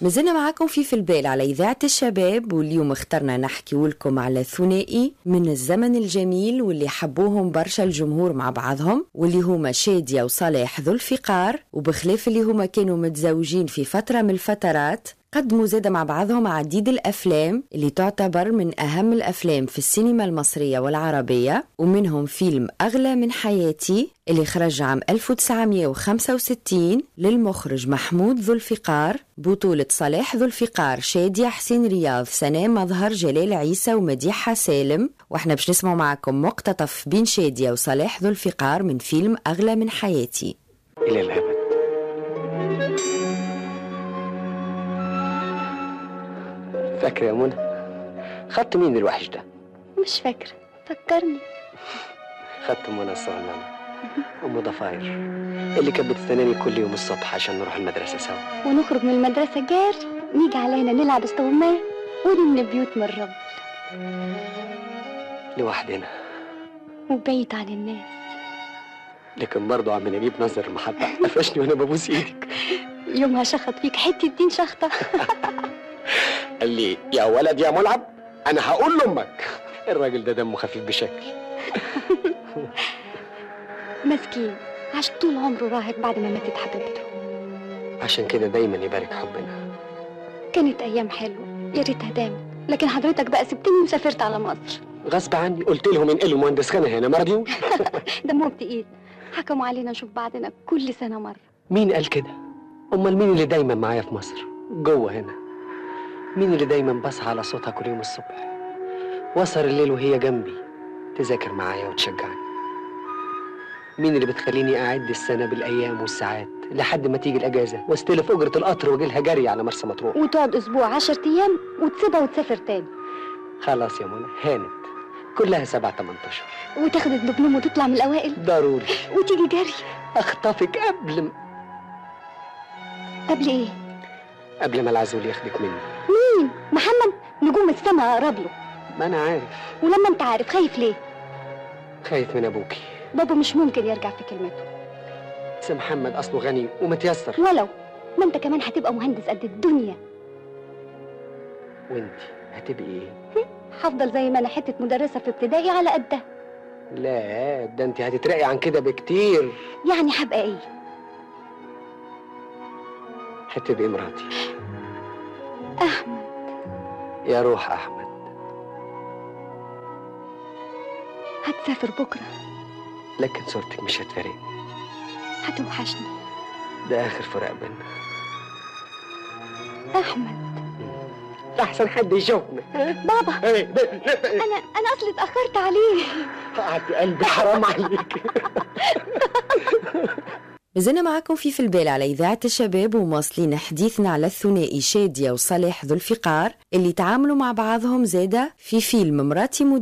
مازلنا معاكم في البال على إذاعة الشباب، واليوم اخترنا نحكي لكم على ثنائي من الزمن الجميل واللي حبوهم برشا الجمهور مع بعضهم، واللي هما شادية وصالح ذو الفقار. وبخلاف اللي هما كانوا متزوجين في فترة من الفترات، قدموا زادة مع بعضهم عديد الأفلام اللي تعتبر من أهم الأفلام في السينما المصرية والعربية، ومنهم فيلم أغلى من حياتي اللي خرج عام 1965 للمخرج محمود ذو الفقار، بطولة صالح ذو الفقار، شادية حسين رياض، سناء مظهر، جلال عيسى، ومديحة سالم. واحنا باش نسمع معكم مقتطف بين شادية وصالح ذو الفقار من فيلم أغلى من حياتي. إلى الأبد. فاكرة يا منى خط مين الوحش ده؟ مش فاكرة، فكرني. خط منى الصغننة أم ضفاير اللي كانت بتستناني كل يوم الصبح عشان نروح المدرسة سوا، ونخرج من المدرسة جاري نيجي علينا نلعب استغماية ونبني بيوت من الرمل لوحدنا وبعيد عن الناس. لكن برضو عم نجيب نظر محطة قفشني وانا ببوس ايدك. يومها شخط فيك حتة دين شخطة. قال لي يا ولد يا ملعب انا هقول لامك. الراجل ده دمه خفيف بشكل. مسكين عاش طول عمره راهب بعد ما ماتت حبيبته. عشان كده دايما يبارك حبنا. كانت ايام حلوه يا ريتها دامت، لكن حضرتك بقى سبتني وسافرت على مصر غصب عني. قلت لهم انقلوا المهندس خانه هنا، ما رضيوش. دمهم تقيل، حكموا علينا نشوف بعضنا كل سنه مره. مين قال كده؟ امال مين اللي دايما معايا في مصر جوه هنا؟ مين اللي دايما بصحى على صوتها كل يوم الصبح واسهر الليل وهي جنبي تذاكر معايا وتشجعني؟ مين اللي بتخليني اعد السنه بالايام والساعات لحد ما تيجي الاجازه واستلف اجره القطر واجي لها جري على مرسى مطروح، وتقعد اسبوع 10 ايام وتسيبها وتسافر تاني؟ خلاص يا منى هانت، كلها 7-8 اشهر وتاخد الدبلوم وتطلع من الاوائل ضروري، وتيجي جري. اخطفك قبل ايه؟ قبل ما العزول ياخدك مني. مين؟ محمد؟ نجوم السما اقرب له. ما انا عارف. ولما انت عارف خايف ليه؟ خايف من ابوكي. بابا مش ممكن يرجع في كلمته. بس محمد اصله غني ومتيسر. ولو ما انت كمان هتبقى مهندس قد الدنيا. وانت هتبقي ايه؟ هفضل زي ما انا حته مدرسه في ابتدائي على قدها. لا ده انت هتترقي عن كده بكتير. يعني هبقى ايه؟ هتبقي مراتي. احمد يا روح احمد. هتسافر بكره لكن صورتك مش هتفارقني. هتوحشني. ده اخر فراق بينا. احمد احسن حد يشوفنا. بابا انا اصلي اتاخرت عليه. قعدت قلبي حرام عليك. مازلنا معكم في البال على إذاعة الشباب، ومواصلين حديثنا على الثنائي شادية وصالح ذو الفقار اللي تعاملوا مع بعضهم زادة في فيلم مراتي